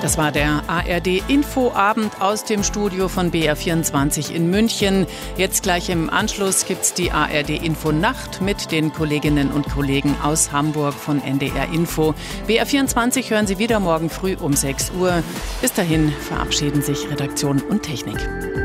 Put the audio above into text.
Das war der ARD-Infoabend aus dem Studio von BR24 in München. Jetzt gleich im Anschluss gibt's die ARD-Info-Nacht mit den Kolleginnen und Kollegen aus Hamburg von NDR Info. BR24 hören Sie wieder morgen früh um 6 Uhr. Bis dahin verabschieden sich Redaktion und Technik.